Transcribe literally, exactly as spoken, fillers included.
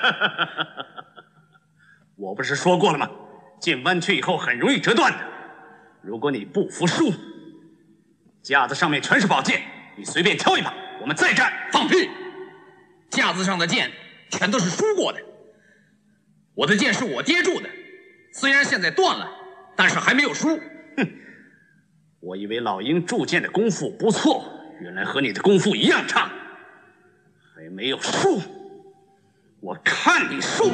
我不是说过了吗？剑弯曲以后很容易折断的。如果你不服输，架子上面全是宝剑，你随便挑一把，我们再战。 放屁！架子上的剑全都是输过的。我的剑是我接住的，虽然现在断了，但是还没有输。 哼！我以为老鹰铸剑的功夫不错，原来和你的功夫一样差，还没有输。我看你输！